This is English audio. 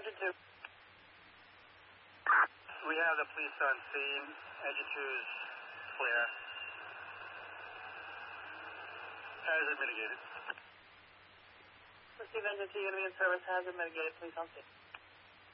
engine 2. We have the police on scene. Engine 2 is clear. Hazard mitigated. Receive engine 2, you're going to be in service. Hazard mitigated. Police on scene.